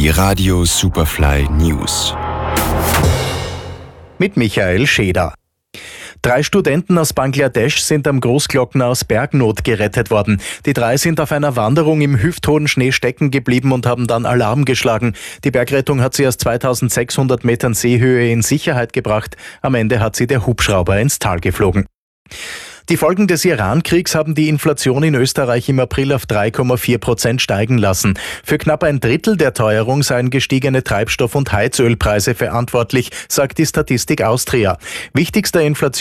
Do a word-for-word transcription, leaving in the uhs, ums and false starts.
Die Radio Superfly News. Mit Michael Scheder. Drei Studenten aus Bangladesch sind am Großglockner aus Bergnot gerettet worden. Die drei sind auf einer Wanderung im hüfthohen Schnee stecken geblieben und haben dann Alarm geschlagen. Die Bergrettung hat sie aus zweitausendsechshundert Metern Seehöhe in Sicherheit gebracht. Am Ende hat sie der Hubschrauber ins Tal geflogen. Die Folgen des Iran-Kriegs haben die Inflation in Österreich im April auf drei Komma vier Prozent steigen lassen. Für knapp ein Drittel der Teuerung seien gestiegene Treibstoff- und Heizölpreise verantwortlich, sagt die Statistik Austria. Wichtigster Inflation